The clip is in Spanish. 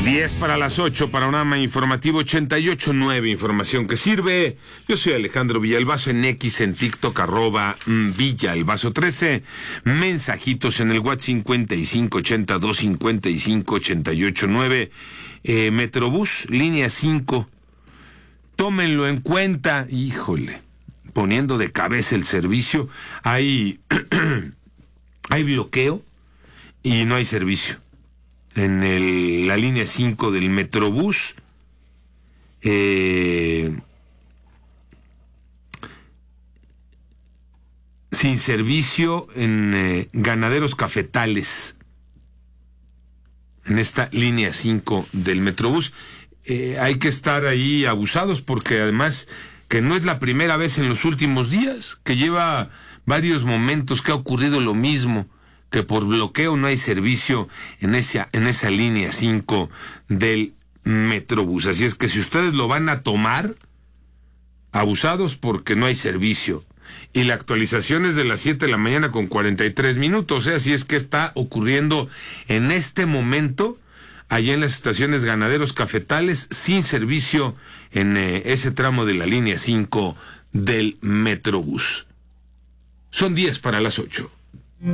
10 para las 8, panorama informativo 88.9, información que sirve. Yo soy Alejandro Villalbazo, en X, en TikTok, @Villalbazo13. Mensajitos en el WhatsApp 5582558889. Metrobús, línea 5. Tómenlo en cuenta. Híjole, poniendo de cabeza el servicio. Hay bloqueo y no hay servicio en la línea 5 del Metrobús. Sin servicio en Ganaderos Cafetales, en esta línea 5 del Metrobús. Hay que estar ahí abusados, porque además que no es la primera vez en los últimos días, que lleva varios momentos que ha ocurrido lo mismo, que por bloqueo no hay servicio en esa línea 5 del Metrobús. Así es que si ustedes lo van a tomar, abusados, porque no hay servicio. Y la actualización es de las 7 de la mañana con 43 minutos. O sea, si es que está ocurriendo en este momento, allá en las estaciones Ganaderos Cafetales, sin servicio en ese tramo de la línea 5 del Metrobús. Son 10 para las 8.